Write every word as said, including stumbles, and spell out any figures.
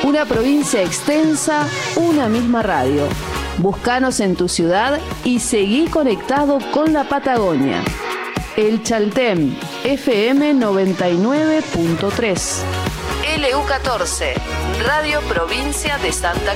Una provincia extensa, una misma radio. Búscanos en tu ciudad y seguí conectado con la Patagonia. El Chaltén, F M noventa y nueve punto tres. L U catorce, Radio Provincia de Santa